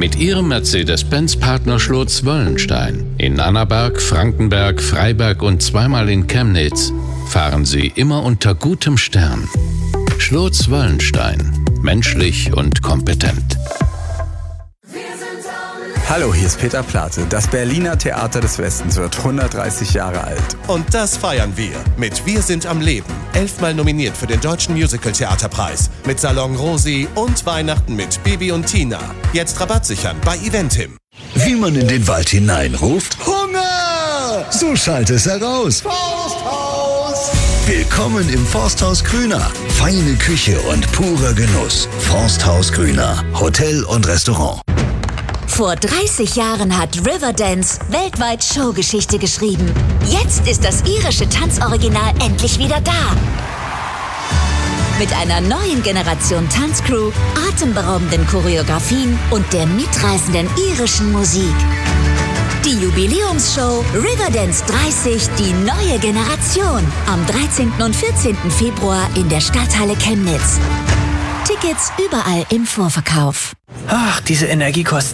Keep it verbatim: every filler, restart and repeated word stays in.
Mit Ihrem Mercedes-Benz-Partner Schlotz-Wöllenstein in Annaberg, Frankenberg, Freiberg und zweimal in Chemnitz fahren Sie immer unter gutem Stern. Schlotz-Wöllenstein. Menschlich und kompetent. Hallo, hier ist Peter Plate. Das Berliner Theater des Westens wird hundertdreißig Jahre alt. Und das feiern wir mit Wir sind am Leben. Elfmal nominiert für den Deutschen Musical-Theaterpreis. Mit Salon Rosi und Weihnachten mit Bibi und Tina. Jetzt Rabatt sichern bei Eventim. Wie man in den Wald hineinruft: Hunger! So schallt es heraus. Forsthaus! Willkommen im Forsthaus Grüner. Feine Küche und purer Genuss. Forsthaus Grüner. Hotel und Restaurant. Vor dreißig Jahren hat Riverdance weltweit Showgeschichte geschrieben. Jetzt ist das irische Tanzoriginal endlich wieder da. Mit einer neuen Generation Tanzcrew, atemberaubenden Choreografien und der mitreißenden irischen Musik. Die Jubiläumsshow Riverdance dreißig, die neue Generation. Am dreizehnten und vierzehnten Februar in der Stadthalle Chemnitz. Tickets überall im Vorverkauf. Ach, diese Energiekosten.